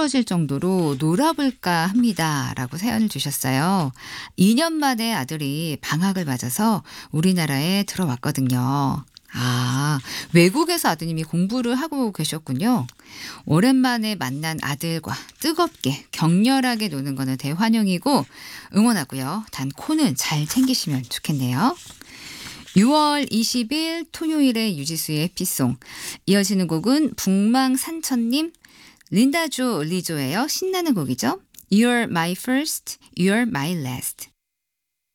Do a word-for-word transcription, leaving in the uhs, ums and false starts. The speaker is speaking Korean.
뚫어질 정도로 놀아볼까 합니다. 라고 사연을 주셨어요. 이 년 만에 아들이 방학을 맞아서 우리나라에 들어왔거든요. 아, 외국에서 아드님이 공부를 하고 계셨군요. 오랜만에 만난 아들과 뜨겁게 격렬하게 노는 거는 대환영이고 응원하고요. 단 코는 잘 챙기시면 좋겠네요. 유월 이십일 토요일의 유지수의 피송. 이어지는 곡은 북망산천님, 린다조 리조예요. 신나는 곡이죠. You're my first, you're my last.